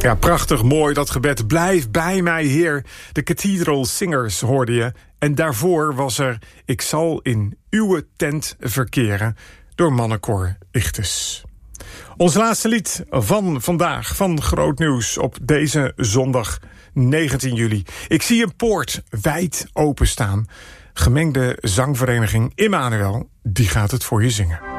Ja, prachtig mooi dat gebed. Blijf bij mij, Heer. De Cathedral Singers hoorde je. En daarvoor was er Ik zal in uw tent verkeren door Mannenkoor Ichtes. Ons laatste lied van vandaag, van Groot Nieuws op deze zondag 19 juli. Ik zie een poort wijd openstaan. Gemengde zangvereniging Immanuel, die gaat het voor je zingen.